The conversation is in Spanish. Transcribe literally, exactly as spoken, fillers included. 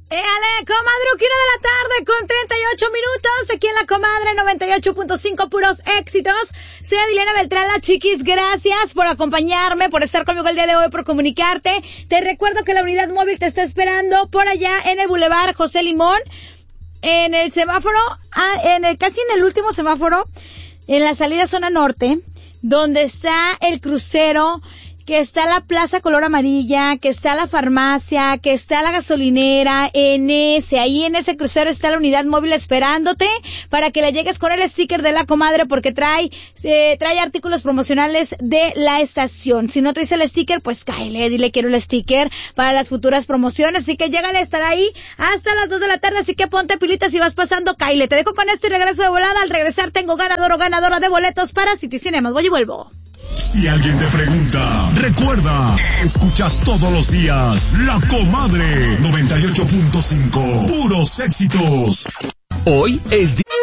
Éale, comadruquina de la tarde con treinta y ocho minutos, aquí en la Comadre noventa y ocho punto cinco, puros éxitos. Soy Adilena Beltrán, la chiquis, gracias por acompañarme, por estar conmigo el día de hoy, por comunicarte. Te recuerdo que la unidad móvil te está esperando por allá en el Boulevard José Limón, en el semáforo, ah, en el, casi en el último semáforo, en la salida zona norte, donde está el crucero, que está la plaza color amarilla, que está la farmacia, que está la gasolinera, en ese, ahí en ese crucero está la unidad móvil esperándote para que le llegues con el sticker de la comadre, porque trae, eh, trae artículos promocionales de la estación. Si no traes el sticker, pues cáele, dile quiero el sticker para las futuras promociones, así que llégale a estar ahí hasta las dos de la tarde, así que ponte pilitas si vas pasando, cáele. Te dejo con esto y regreso de volada. Al regresar tengo ganador o ganadora de boletos para City Cinemas. Voy y vuelvo. Si alguien te pregunta, recuerda, escuchas todos los días La Comadre noventa y ocho punto cinco, puros éxitos. Hoy es día